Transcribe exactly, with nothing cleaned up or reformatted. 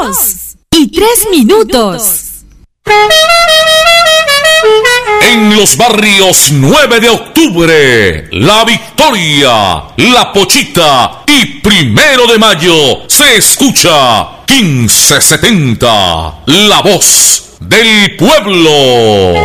dos y tres minutos. En los barrios nueve de octubre, La Victoria, La Pochita y Primero de Mayo se escucha quince setenta, la voz del pueblo.